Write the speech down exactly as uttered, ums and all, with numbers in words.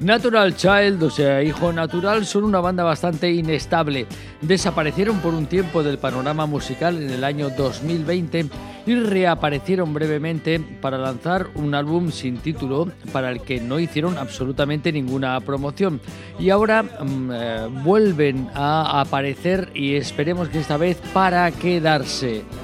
Natural Child, o sea, Hijo Natural, son una banda bastante inestable. Desaparecieron por un tiempo del panorama musical en el año dos mil veinte y reaparecieron brevemente para lanzar un álbum sin título para el que no hicieron absolutamente ninguna promoción. Y ahora mmm, eh, vuelven a aparecer y esperemos que esta vez para quedarse.